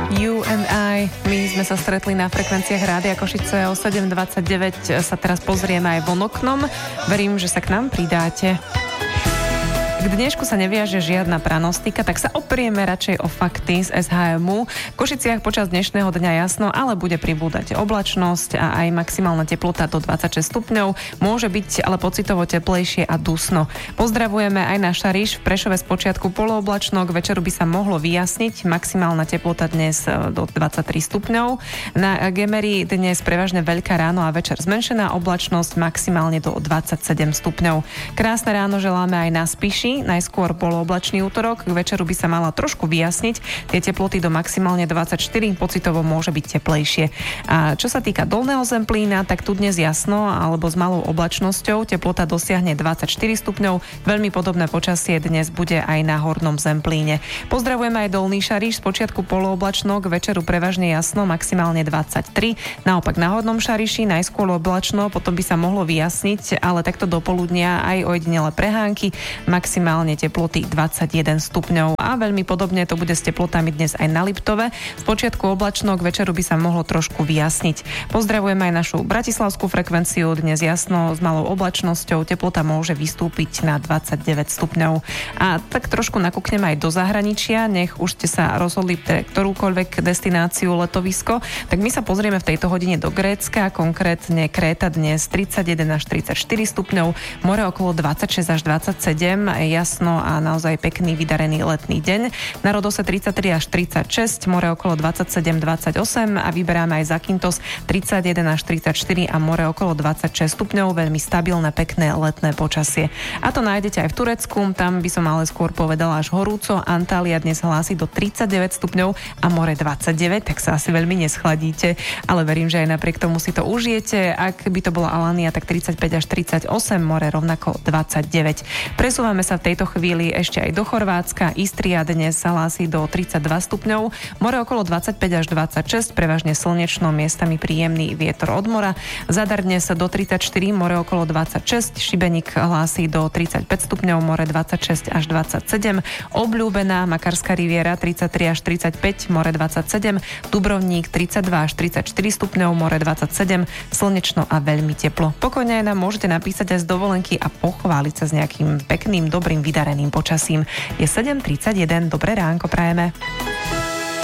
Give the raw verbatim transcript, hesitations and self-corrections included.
You and I. My sme sa stretli na frekvenciách Rádia Košice o sedem dvadsaťdeväť. Sa teraz pozrieme aj von oknom. Verím, že sa k nám pridáte. K dnešku sa neviaže žiadna pranostika, tak sa oprieme radšej o fakty z es há em ú. V Košiciach počas dnešného dňa jasno, ale bude pribúdať oblačnosť a aj maximálna teplota do dvadsaťšesť stupňov. Môže byť ale pocitovo teplejšie a dusno. Pozdravujeme aj na Šariš. V Prešove z počiatku polooblačno, k večeru by sa mohlo vyjasniť. Maximálna teplota dnes do dvadsaťtri stupňov. Na Gemeri dnes prevažne veľká ráno a večer zmenšená oblačnosť, maximálne do dvadsaťsedem stupňov. Krásne ráno želáme aj na Spiši. Najskôr polooblačný útorok, k večeru by sa mala trošku vyjasniť. Tie teploty do maximálne dvadsaťštyri, pocitovo môže byť teplejšie. A čo sa týka Dolného Zemplína, tak tu dnes jasno alebo s malou oblačnosťou, teplota dosiahne dvadsaťštyri stupňov. Veľmi podobné počasie dnes bude aj na Hornom Zemplíne. Pozdravujeme aj Dolný Šariš, z počiatku polooblačno, k večeru prevažne jasno, maximálne dvadsaťtri. Naopak na Hornom Šariši najskôr oblačno, potom by sa mohlo vyjasniť, ale takto do poludnia aj ojedinele prehánky, maximálne maximálne teploty dvadsaťjeden stupňov a veľmi podobne to bude s teplotami dnes aj na Liptove. Z počiatku oblačno, k večeru by sa mohlo trošku vyjasniť. Pozdravujeme aj našu bratislavskú frekvenciu, dnes jasno s malou oblačnosťou, teplota môže vystúpiť na dvadsaťdeväť stupňov. A tak trošku nakúkneme aj do zahraničia, nech už ste sa rozhodli pre ktorúkoľvek destináciu, letovisko, tak my sa pozrieme v tejto hodine do Grécka, konkrétne Kréta dnes tridsaťjeden až tridsaťštyri stupňov, more okolo dvadsaťšesť až dvadsaťsedem, jasno a naozaj pekný vydarený letný deň. Na Rodose tridsaťtri až tridsaťšesť, more okolo dvadsaťsedem dvadsaťosem a vyberáme aj Zakynthos tridsaťjeden až tridsaťštyri a more okolo dvadsaťšesť stupňov, veľmi stabilné, pekné letné počasie. A to nájdete aj v Turecku, tam by som ale skôr povedala až horúco. Antalya dnes hlási do tridsaťdeväť stupňov a more dvadsaťdeväť, tak sa asi veľmi neschladíte, ale verím, že aj napriek tomu si to užijete. Ak by to bola Alania, tak tridsaťpäť až tridsaťosem, more rovnako dvadsaťdeväť. Presúvame sa v tejto chvíli ešte aj do Chorvátska. Istria dnes sa hlási do tridsaťdva stupňov, more okolo dvadsaťpäť až dvadsaťšesť, prevažne slnečno, miestami príjemný vietor od mora. Zadar dnes do tridsaťštyri, more okolo dvadsaťšesť, Šibenik hlási do tridsaťpäť stupňov, more dvadsaťšesť až dvadsaťsedem, Obľúbená, Makarská riviera tridsaťtri až tridsaťpäť, more dvadsaťsedem, Dubrovník tridsaťdva až tridsaťštyri stupňov, more dvadsaťsedem, slnečno a veľmi teplo. Pokojne nám môžete napísať aj z dovolenky a pochváliť sa s nejakým pekným, dobrým, vydareným počasím. Je sedem tridsaťjeden, dobré ránko prajeme.